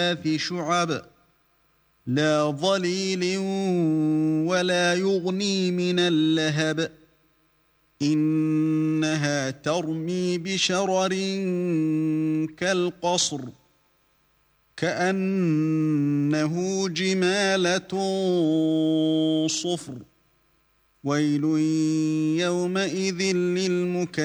شعب لا ظليل ولا يغني من اللهب إنها ترمي بشرر كالقصر كأنه جمالة صفر ويل يومئذ للمكذبين